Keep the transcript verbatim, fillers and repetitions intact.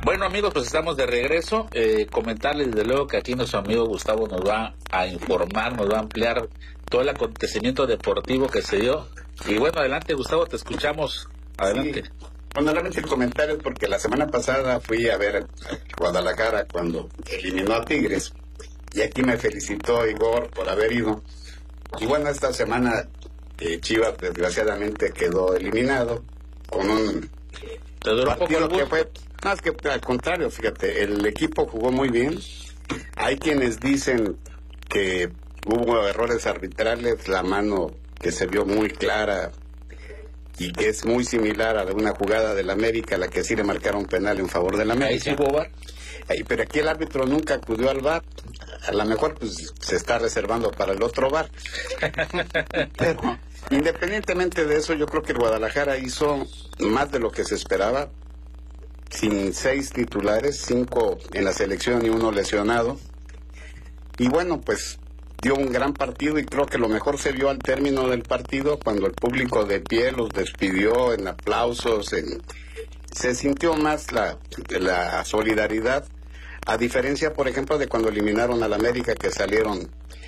Bueno, amigos, pues estamos de regreso. Eh, comentarles desde luego que aquí nuestro amigo Gustavo nos va a informar, nos va a ampliar todo el acontecimiento deportivo que se dio. Y bueno, adelante, Gustavo, te escuchamos. Adelante. Sí. Bueno, realmente el comentario es porque la semana pasada fui a ver a Guadalajara cuando eliminó a Tigres. Y aquí me felicitó Igor por haber ido. Y bueno, esta semana eh, Chivas desgraciadamente quedó eliminado con un ¿Te duró partido un poco el que fue... Más que al contrario, fíjate, el equipo jugó muy bien. Hay quienes dicen que hubo errores arbitrales, la mano que se vio muy clara y que es muy similar a una jugada del América, a la que sí le marcaron penal en favor del América. Ahí sí hubo V A R. Ahí, pero aquí el árbitro nunca acudió al V A R. A lo mejor pues se está reservando para el otro V A R. Pero independientemente de eso, yo creo que el Guadalajara hizo más de lo que se esperaba. Sin seis titulares, cinco en la selección y uno lesionado. Y bueno, pues dio un gran partido y creo que lo mejor se vio al término del partido cuando el público de pie los despidió en aplausos, en... se sintió más la, la solidaridad, a diferencia, por ejemplo, de cuando eliminaron al América, que salieron